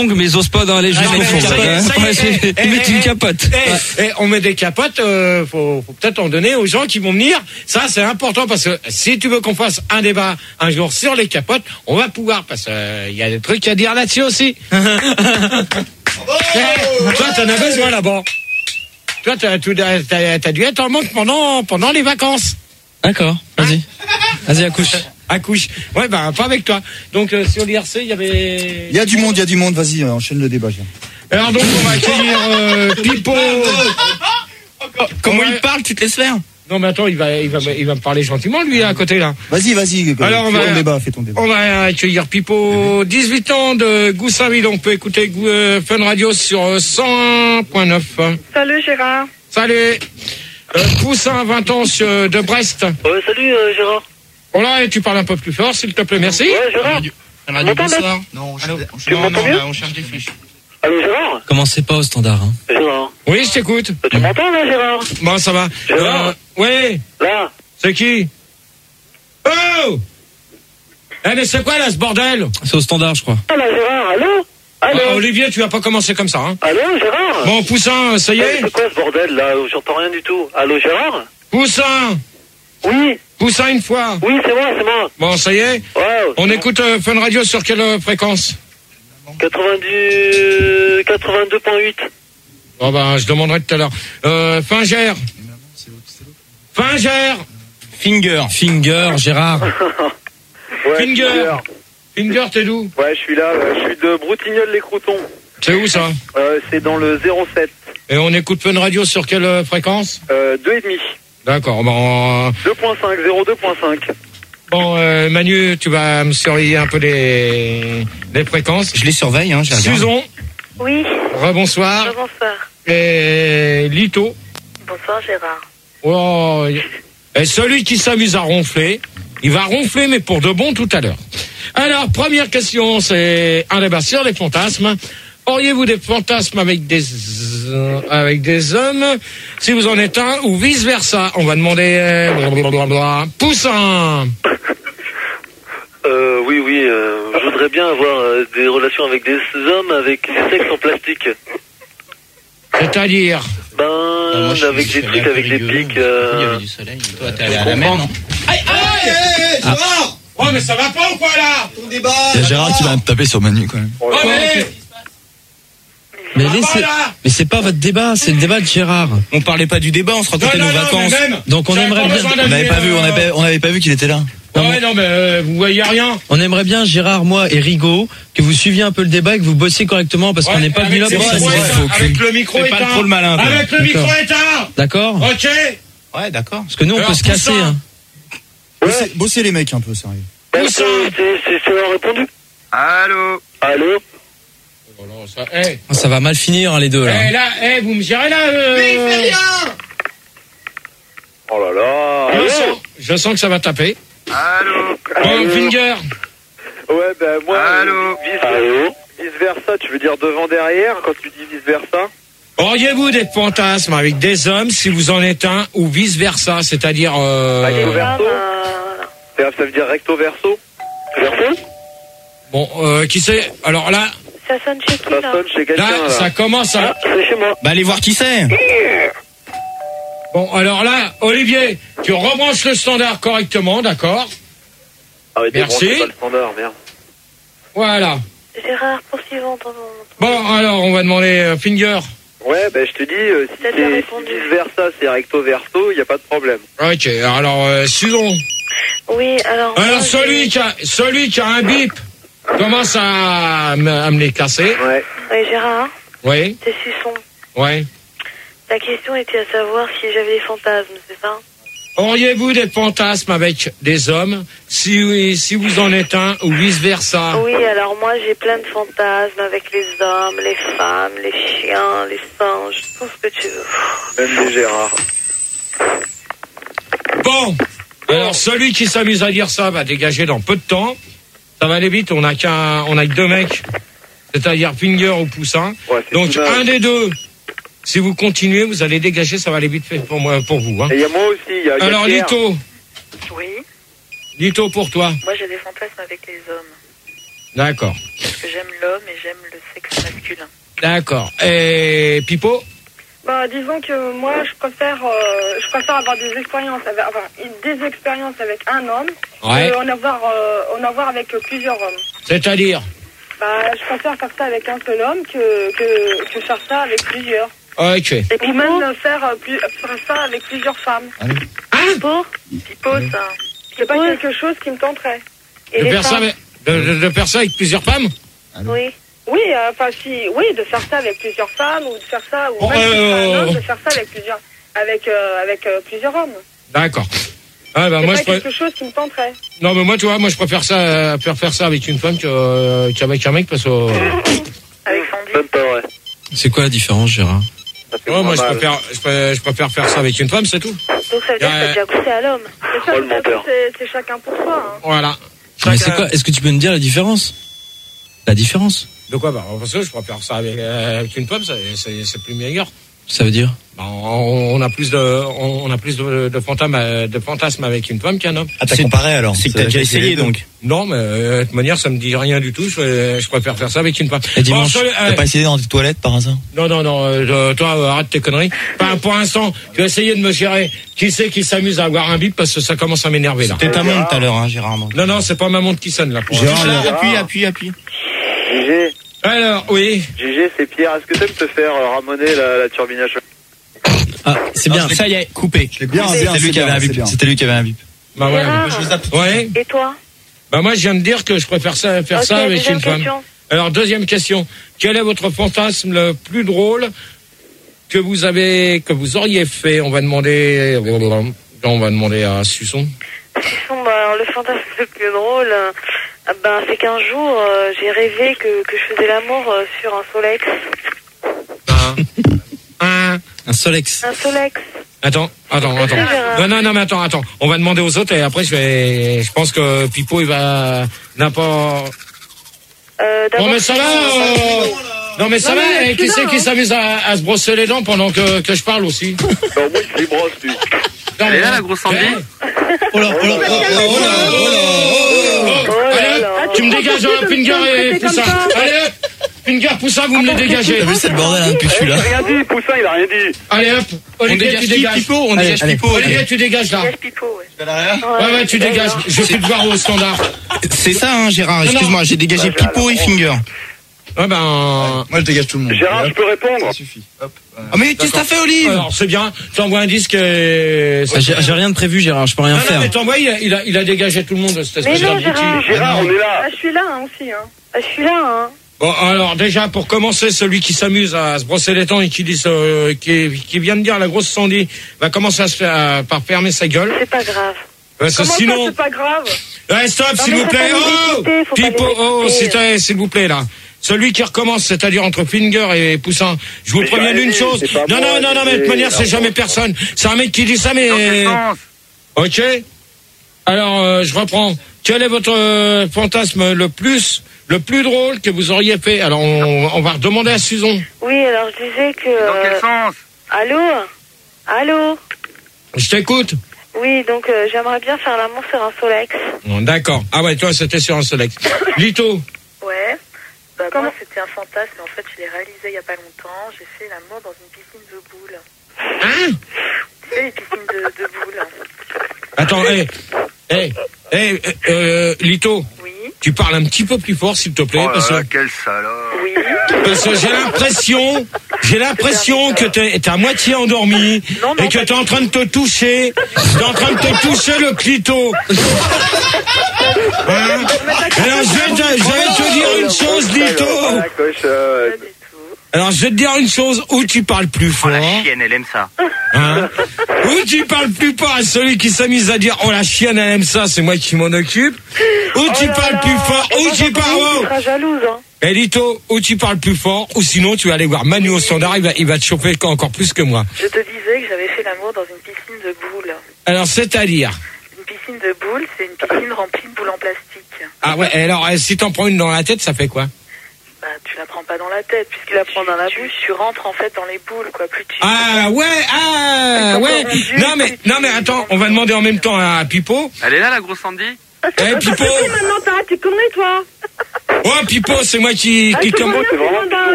mais ils osent pas aller jusqu'au fond. Ils mettent une capote. On met des capotes, faut peut-être en donner aux gens qui vont venir. Ça, c'est important parce que si tu veux qu'on fasse un débat un jour sur les capotes, on va pouvoir parce qu'il y a des trucs à dire là-dessus aussi. Toi, t'en as besoin là-bas. Toi, t'as dû être en manque pendant les vacances. D'accord, vas-y. Vas-y, accouche. Ouais, pas avec toi. Donc, sur l'IRC, il y avait... Il y a du monde, vas-y, enchaîne le débat. Alors, donc, on va accueillir Pipo. Comment il parle, tu te laisses faire? Non, mais attends, il va me parler gentiment, lui, à côté, là. Vas-y. Alors, fais ton débat. On va accueillir Pipo, 18 ans, de Goussainville. On peut écouter Fun Radio sur 101.9. Salut, Gérard. Salut. Poussin, 20 ans, de Brest. Ouais, salut, Gérard. Oh là, et tu parles un peu plus fort, s'il te plaît, merci. Ouais, Gérard. Radio, bonsoir. Non, on cherche des fiches. Allô, Gérard. Commencez pas au standard, hein. Gérard. Oui, je t'écoute. Tu m'entends, là, Gérard? Bon, ça va. Gérard. Oui. Là. C'est qui? Oh! Mais c'est quoi, là, ce bordel? C'est au standard, je crois. Ah, là, Gérard, allô? Olivier, tu vas pas commencer comme ça, hein. Allô, Gérard? Bon, Poussin, ça y est? C'est quoi ce bordel, là? J'entends rien du tout. Allô, Gérard? Poussin! Oui. Poussin une fois. Oui, c'est moi. Bon, ça y est? Ouais. On écoute Fun Radio sur quelle fréquence? 82.8. Oh je demanderai tout à l'heure. Finger. Finger, Gérard. Ouais, Finger, t'es d'où? Ouais, je suis là. Je suis de Broutignoles-les-Croutons. C'est où, ça? C'est dans le 07. Et on écoute Fun Radio sur quelle fréquence? 2,5. D'accord, 2.5, 02.5. Bon, Manu, tu vas me surveiller un peu les fréquences. Je les surveille, hein, Susan. Oui. Rebonsoir. Bonsoir. Et Lito. Bonsoir, Gérard. Oh, et celui qui s'amuse à ronfler, il va ronfler, mais pour de bon tout à l'heure. Alors, première question, c'est un débat sur les fantasmes. Auriez-vous des fantasmes avec des hommes, si vous en êtes un, ou vice-versa? On va demander... Poussin. Oui, je voudrais bien avoir des relations avec des hommes avec du sexe en plastique. C'est-à-dire? Avec des trucs, avec des pics... Il y avait du soleil, toi t'es allé à la mer, non? Oh, mais ça va pas ou quoi, là? Ton débat. Il y a Gérard qui va me taper sur Manu, quand même. Mais c'est pas votre débat, c'est le débat de Gérard. On parlait pas du débat, on se racontait nos vacances. Donc on aimerait bien. On n'avait pas vu qu'il était là. Non, mais vous voyez rien. On aimerait bien, Gérard, moi et Rigaud, que vous suiviez un peu le débat et que vous bossiez correctement parce qu'on n'est pas venu là pour ça. Avec le micro éteint. Pas trop le malin. Avec le micro éteint. D'accord. Ok. Ouais, d'accord. Parce que nous, on peut se casser. Hein. Bossez les mecs un peu, sérieux. C'est répondu. Allô. Ça va mal finir, hein, les deux, là. Vous me gérez là. Mais il fait rien. Oh là là. Je sens que ça va taper. Allô. Finger. Ouais, moi. Allô. Vice versa, tu veux dire devant derrière quand tu dis vice versa? Auriez-vous des fantasmes avec des hommes si vous en êtes un, ou vice versa, c'est-à-dire Recto verso. Ça veut dire recto verso. Verso. Bon, qui c'est? Alors là. Ça sonne chez qui, là? Ça sonne chez quelqu'un. Là, ça commence à. C'est chez moi. Allez voir qui c'est. Bon, alors là, Olivier, tu rebranches le standard correctement, d'accord? Ah oui, merci. Pas le standard, merde. Voilà. Gérard, poursuivons ton... Bon, alors, on va demander Finger. Ouais, je te dis, si vice versa, c'est recto verso, il n'y a pas de problème. Ok, alors, Susan. Oui, alors... Alors, celui qui a un bip commence à me les casser. Ouais. Oui, Gérard. Oui. C'est Suçon. Oui. La question était à savoir si j'avais des fantasmes, c'est ça? Auriez-vous des fantasmes avec des hommes, si vous en êtes un, ou vice-versa? Oui, alors moi j'ai plein de fantasmes avec les hommes, les femmes, les chiens, les singes, tout ce que tu veux. Même des Gérard. Bon, alors celui qui s'amuse à dire ça va dégager dans peu de temps. Ça va aller vite, on a que deux mecs, c'est-à-dire Finger ou Poussin. Ouais, donc un des deux. Si vous continuez, vous allez dégager, ça va aller vite fait pour vous. Hein. Et il y a moi aussi. Alors, Lito. Oui. Lito, pour toi. Moi, j'ai des fantasmes avec les hommes. D'accord. Parce que j'aime l'homme et j'aime le sexe masculin. D'accord. Et Pipo? Bah, disons que moi, je préfère avoir des expériences avec un homme, ouais. en avoir avec plusieurs hommes. C'est-à-dire? Bah, je préfère faire ça avec un seul homme que faire ça avec plusieurs. Ok. Et puis même faire ça avec plusieurs femmes. Pipo, ça. C'est pas quelque chose qui me tenterait. Et de faire ça avec plusieurs femmes? Oui. Oui, de faire ça avec plusieurs femmes ou de faire ça ou même si c'est un homme, de faire ça avec plusieurs hommes. D'accord. Ah bah c'est moi pas quelque chose qui me tenterait. Non mais moi tu vois, moi je préfère faire ça avec une femme qu'avec un mec parce que Avec Sandy. Même pas vrai. C'est quoi la différence, Gérard? ouais, moi je préfère faire ça avec une femme, c'est tout. Donc ça veut dire que t'as déjà goûté à l'homme. C'est ça, c'est chacun pour soi. Hein. Voilà. Mais c'est quoi? Est-ce que tu peux me dire la différence? La différence? De quoi? Bah parce que je préfère ça avec une femme, c'est plus meilleur. Ça veut dire? Bah, on a plus de fantasmes avec une femme qu'un homme. Ah, t'as comparé alors? C'est que t'as déjà essayé donc? Non, mais de toute manière, ça me dit rien du tout. Je préfère faire ça avec une femme. Et dimanche, t'as pas essayé dans tes toilettes par hasard? Non, toi, arrête tes conneries. Enfin, pour l'instant, tu vas essayer de me gérer. Qui c'est qui s'amuse à avoir un bip parce que ça commence à m'énerver là. C'était ta montre tout à l'heure, hein, Gérard. Non, c'est pas ma montre qui sonne là. Appuie. GG. Alors, oui. GG, c'est Pierre. Est-ce que tu aimes te faire ramoner la turbine à choc? Ah, c'est bien. Ça y est, coupé. C'était lui qui avait un bip. C'était lui qui avait un bip. Bah ouais. Ouais. Et toi? Bah moi, je viens de dire que je préfère faire ça avec une femme. Alors, deuxième question. Quel est votre fantasme le plus drôle que vous auriez fait? On va demander à Susson. Susson, bah, le fantasme le plus drôle, c'est qu'un jour, j'ai rêvé que je faisais l'amour sur un Solex. Un Solex. Un Solex. Attends. Non, mais attends. On va demander aux autres et après je pense que Pipo il va n'importe. Non mais ça va. Non mais ça va. Qui c'est qui s'amuse à se brosser les dents pendant que je parle aussi? Non, moi je les brosse lui. Elle est là la grosse Sandy? Oh là. Allez, tu me dégages Finger et Poussin. Allez, Finger, Poussin, vous me les dégagez. T'as vu, c'est le bordel depuis que je suis là. Il a rien dit, Poussin, il a rien dit. Allez hop, Olivier, tu dégages. On dégage Pipo. Olivier, tu dégages là. Dégage Pipo, ouais. Ouais, tu dégages. Je vais plus te voir au standard. C'est ça, hein, Gérard. Excuse-moi, j'ai dégagé Pipo et Finger. Ouais, moi je dégage tout le monde. Gérard, je peux répondre? Ça suffit. Hop. Ah mais qu'est-ce que t'as fait, Olive? Alors c'est bien, t'envoies un disque et... J'ai rien de prévu, Gérard, je peux rien faire. Non, mais t'envoies, il a dégagé tout le monde, cette espèce d'abruti. Gérard, on est là. Je suis là aussi. Je suis là. Bon, alors déjà, pour commencer, celui qui s'amuse à se brosser les dents et qui dit qui vient de dire la grosse Sandy, va commencer par fermer sa gueule. C'est pas grave. Sinon... c'est pas grave? Stop, s'il vous plaît. Pipo, s'il vous plaît, là. Celui qui recommence, c'est-à-dire entre Finger et Poussin, je vous préviens d'une chose. Non, mais de toute manière, c'est jamais personne. C'est un mec qui dit ça, mais... Ok. Alors, je reprends. Quel est votre fantasme le plus drôle que vous auriez fait? Alors, on va redemander à Susan. Oui, alors je disais que... Dans quel sens? Allô? Je t'écoute. Oui, donc j'aimerais bien faire l'amour sur un Solex. D'accord. Ah ouais, toi, c'était sur un Solex. Lito? Ouais. Moi, c'était un fantasme, mais en fait, je l'ai réalisé il y a pas longtemps. J'ai fait l'amour dans une piscine de boules. Hein? Tu sais, les piscines de boules. Attends, Lito. Oui. Tu parles un petit peu plus fort, s'il te plaît. Oh là là, quel salope. Oui. Parce que j'ai l'impression que t'es à moitié endormi et que t'es en train de te toucher. T'es en train de te toucher le clito. Hein? Alors, je vais te dire une chose, Lito. Alors, je vais te dire une chose, où tu parles plus fort. Oh, la chienne, elle aime ça. Hein? Ou tu parles plus fort à celui qui s'amuse à dire, oh la chienne, elle aime ça, c'est moi qui m'en occupe. Ou tu parles plus fort, ou tu parles... Tu jalouse, hein. Eh Lito, ou tu parles plus fort, ou sinon tu vas aller voir Manu au standard, il va te chauffer encore plus que moi. Je te disais que j'avais fait l'amour dans une piscine de boules. Alors, c'est-à-dire? Une piscine de boules, c'est une piscine remplie de boules en plastique. Ah ouais, alors si t'en prends une dans la tête, ça fait quoi? Bah, tu la prends pas dans la tête, puisque tu la prends dans la bouche, tu rentres en fait dans les boules, quoi. Plus tu... Non mais attends, on va demander en même temps à Pipo. Elle est là, la grosse Sandy? Eh Pipo! Maintenant, t'arrêtes tes conneries, toi. Oh, Pipo, c'est moi qui Comment commence.